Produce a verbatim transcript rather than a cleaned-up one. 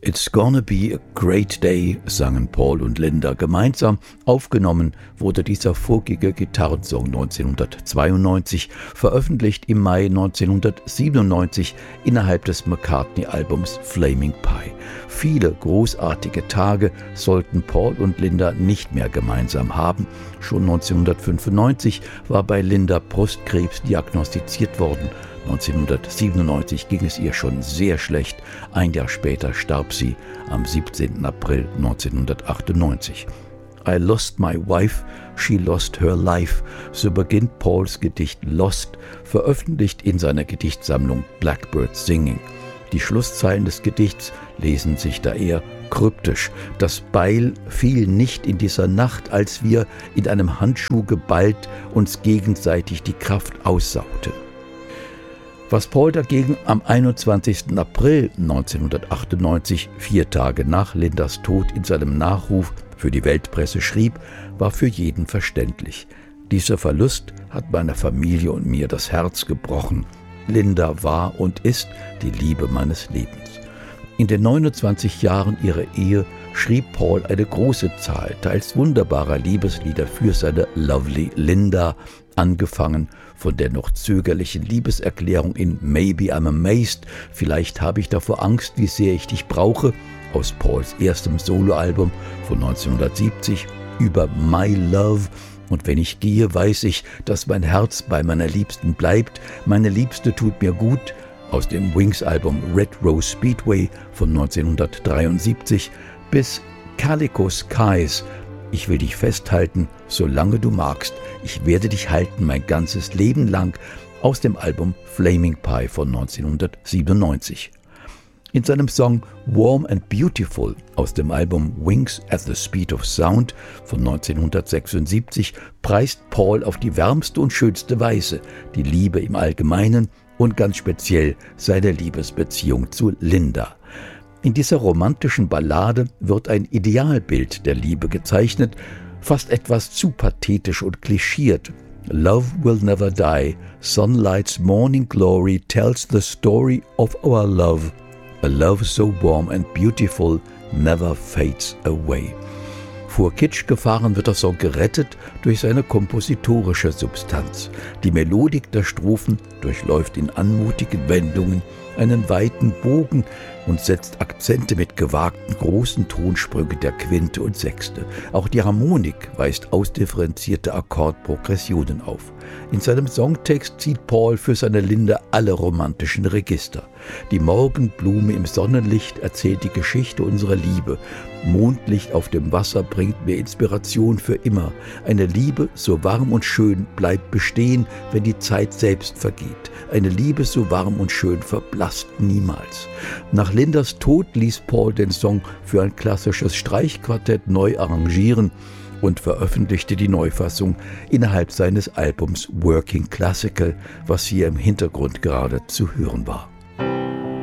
It's Gonna Be a Great Day sangen Paul und Linda gemeinsam. Aufgenommen wurde dieser folkige Gitarrensong neunzehnhundertzweiundneunzig, veröffentlicht im Mai neunzehnhundertsiebenundneunzig innerhalb des McCartney-Albums Flaming Pie. Viele großartige Tage sollten Paul und Linda nicht mehr gemeinsam haben. Schon neunzehnhundertfünfundneunzig war bei Linda Brustkrebs diagnostiziert worden. neunzehnhundertsiebenundneunzig ging es ihr schon sehr schlecht. Ein Jahr später starb sie am siebzehnten April neunzehnhundertachtundneunzig. I lost my wife, she lost her life. So beginnt Pauls Gedicht Lost, veröffentlicht in seiner Gedichtsammlung Blackbird Singing. Die Schlusszeilen des Gedichts lesen sich da eher kryptisch. Das Beil fiel nicht in dieser Nacht, als wir in einem Handschuh geballt uns gegenseitig die Kraft aussaugten. Was Paul dagegen am einundzwanzigsten April neunzehnhundertachtundneunzig, vier Tage nach Lindas Tod, in seinem Nachruf für die Weltpresse schrieb, war für jeden verständlich. Dieser Verlust hat meiner Familie und mir das Herz gebrochen. Linda war und ist die Liebe meines Lebens. In den neunundzwanzig Jahren ihrer Ehe schrieb Paul eine große Zahl teils wunderbarer Liebeslieder für seine Lovely Linda, angefangen von der noch zögerlichen Liebeserklärung in Maybe I'm Amazed, vielleicht habe ich davor Angst, wie sehr ich dich brauche, aus Pauls erstem Soloalbum von neunzehnhundertsiebzig, über My Love, und wenn ich gehe, weiß ich, dass mein Herz bei meiner Liebsten bleibt, meine Liebste tut mir gut, aus dem Wings-Album Red Rose Speedway von neunzehnhundertdreiundsiebzig, bis Calico Skies, ich will dich festhalten, solange du magst, ich werde dich halten mein ganzes Leben lang, aus dem Album Flaming Pie von neunzehnhundertsiebenundneunzig. In seinem Song Warm and Beautiful aus dem Album Wings at the Speed of Sound von neunzehnhundertsechsundsiebzig preist Paul auf die wärmste und schönste Weise die Liebe im Allgemeinen und ganz speziell seine Liebesbeziehung zu Linda. In dieser romantischen Ballade wird ein Idealbild der Liebe gezeichnet, fast etwas zu pathetisch und klischiert. Love will never die, sunlight's morning glory tells the story of our love. A love so warm and beautiful never fades away. Vor Kitschgefahren wird der Song gerettet durch seine kompositorische Substanz. Die Melodik der Strophen durchläuft in anmutigen Wendungen einen weiten Bogen und setzt Akzente mit gewagten großen Tonsprüngen der Quinte und Sechste. Auch die Harmonik weist ausdifferenzierte Akkordprogressionen auf. In seinem Songtext zieht Paul für seine Linda alle romantischen Register. Die Morgenblume im Sonnenlicht erzählt die Geschichte unserer Liebe. Mondlicht auf dem Wasser bringt mir Inspiration für immer. Eine Liebe so warm und schön bleibt bestehen, wenn die Zeit selbst vergeht. Eine Liebe so warm und schön verblasst niemals. Nach Lindas Tod ließ Paul den Song für ein klassisches Streichquartett neu arrangieren und veröffentlichte die Neufassung innerhalb seines Albums Working Classical, was hier im Hintergrund gerade zu hören war.